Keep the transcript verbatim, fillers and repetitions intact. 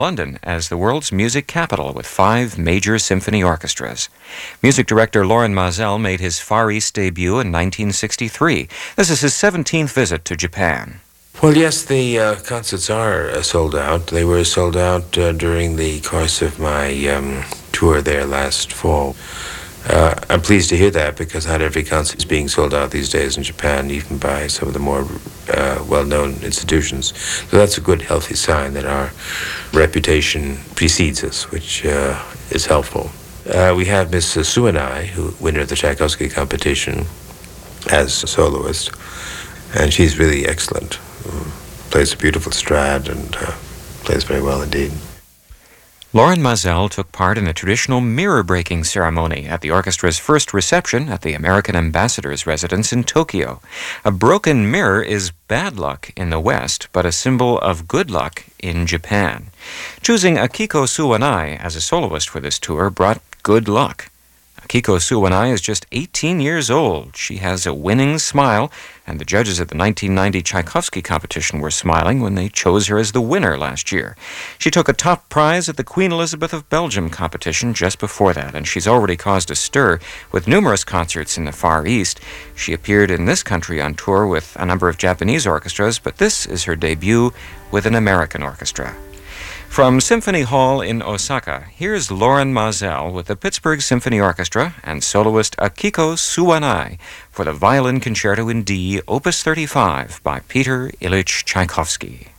London as the world's music capital with five major symphony orchestras. Music director Lorin Maazel made his Far East debut in nineteen sixty-three. This is his seventeenth visit to Japan. Well, yes, the uh, concerts are uh, sold out. They were sold out uh, during the course of my um, tour there last fall. Uh, I'm pleased to hear that because not every concert is being sold out these days in Japan, even by some of the more uh, well-known institutions. So that's a good, healthy sign that our reputation precedes us, which uh, is helpful. Uh, we have Miss Suanai, who winner of the Tchaikovsky competition, as a soloist, and she's really excellent. Um, plays a beautiful Strad and uh, plays very well indeed. Lorin Maazel took part in a traditional mirror-breaking ceremony at the orchestra's first reception at the American ambassador's residence in Tokyo. A broken mirror is bad luck in the West, but a symbol of good luck in Japan. Choosing Akiko Suwanai as a soloist for this tour brought good luck. Akiko Suwanai is just eighteen years old. She has a winning smile, and the judges at the nineteen ninety Tchaikovsky competition were smiling when they chose her as the winner last year. She took a top prize at the Queen Elizabeth of Belgium competition just before that, and she's already caused a stir with numerous concerts in the Far East. She appeared in this country on tour with a number of Japanese orchestras, but this is her debut with an American orchestra. From Symphony Hall in Osaka, here's Lorin Maazel with the Pittsburgh Symphony Orchestra and soloist Akiko Suwanai for the Violin Concerto in D, Opus thirty-five by Peter Ilyich Tchaikovsky.